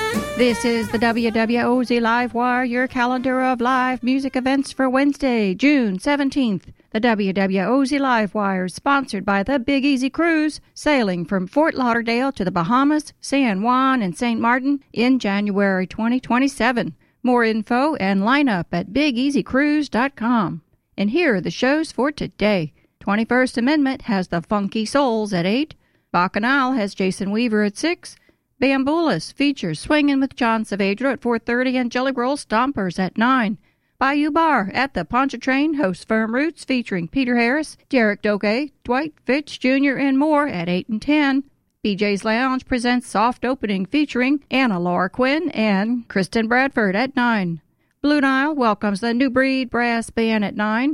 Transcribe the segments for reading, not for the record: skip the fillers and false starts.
This is the WWOZ Live Wire, your calendar of live music events for Wednesday, June 17th. The WWOZ Live Wire is sponsored by the Big Easy Cruise, sailing from Fort Lauderdale to the Bahamas, San Juan, and St. Martin in January 2027. More info and lineup at BigEasyCruise.com. And here are the shows for today. 21st Amendment has the Funky Souls at 8. Bacchanal has Jason Weaver at 6. Bamboolus features Swingin' with John Saavedra at 4:30 and Jelly Roll Stompers at 9. Bayou Bar at the Pontchartrain hosts Firm Roots featuring Peter Harris, Derek Doge, Dwight Fitch Jr. and more at 8 and 10. BJ's Lounge presents Soft Opening featuring Anna Laura Quinn and Kristen Bradford at 9. Blue Nile welcomes the New Breed Brass Band at 9.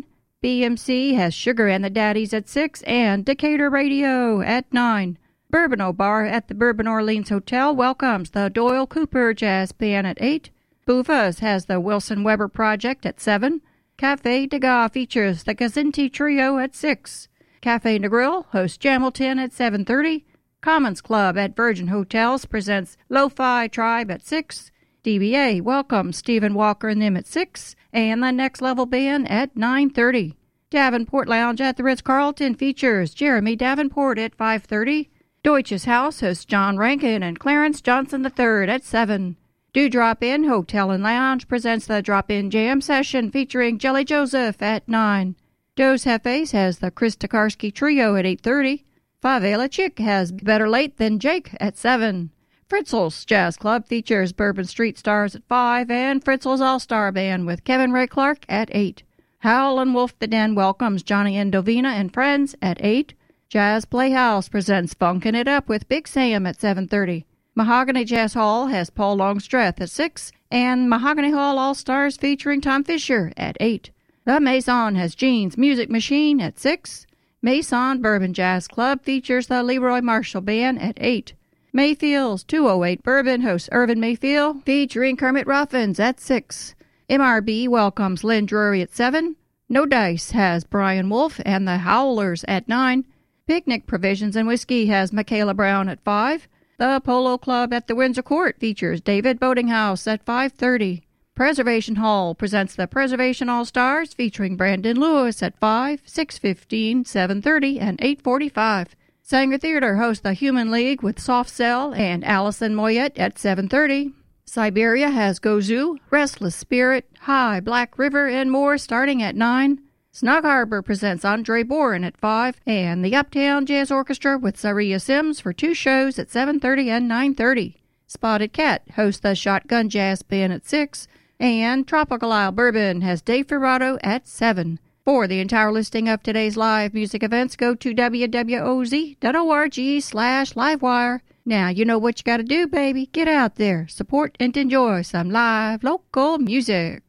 BMC has Sugar and the Daddies at 6 and Decatur Radio at 9. Bourbon Bar at the Bourbon Orleans Hotel welcomes the Doyle Cooper Jazz Band at 8. Buffa's has the Wilson Weber Project at 7. Cafe Degas features the Gazinti Trio at 6. Cafe Negril hosts Jamilton at 7:30. Commons Club at Virgin Hotels presents Lo-Fi Tribe at 6. DBA welcomes Stephen Walker and them at 6. And the Next Level Band at 9:30. Davenport Lounge at the Ritz-Carlton features Jeremy Davenport at 5:30. Deutsches House hosts John Rankin and Clarence Johnson III at 7. Do Drop In Hotel and Lounge presents the Drop-In Jam Session featuring Jelly Joseph at 9. Dos Jefes has the Chris Tokarski Trio at 8:30. Favela Chick has Better Late Than Jake at 7. Fritzl's Jazz Club features Bourbon Street Stars at 5 and Fritzl's All-Star Band with Kevin Ray Clark at 8. Howl and Wolf the Den welcomes Johnny Endovina and Friends at 8. Jazz Playhouse presents Funkin' It Up with Big Sam at 7:30. Mahogany Jazz Hall has Paul Longstreth at 6, and Mahogany Hall All-Stars featuring Tom Fisher at 8. The Maison has Gene's Music Machine at 6. Maison Bourbon Jazz Club features the Leroy Marshall Band at 8. Mayfield's 208 Bourbon hosts Irvin Mayfield featuring Kermit Ruffins at 6. MRB welcomes Lynn Drury at 7. No Dice has Brian Wolf and the Howlers at 9. Picnic Provisions and Whiskey has Michaela Brown at 5. The Polo Club at the Windsor Court features David Boatinghouse at 5:30. Preservation Hall presents the Preservation All-Stars featuring Brandon Lewis at 5, 6:15, 7:30, and 8:45. Sanger Theater hosts the Human League with Soft Cell and Allison Moyet at 7:30. Siberia has Gozu, Restless Spirit, High Black River, and more starting at 9. Snug Harbor presents Andre Boren at 5, and the Uptown Jazz Orchestra with Saria Sims for 2 shows at 7:30 and 9:30. Spotted Cat hosts the Shotgun Jazz Band at 6, and Tropical Isle Bourbon has Dave Ferrato at 7. For the entire listing of today's live music events, go to wwoz.org/livewire. Now, you know what you gotta do, baby. Get out there, support, and enjoy some live local music.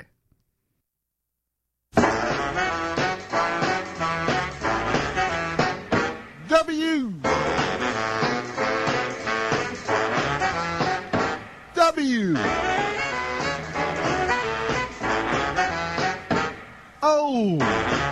W O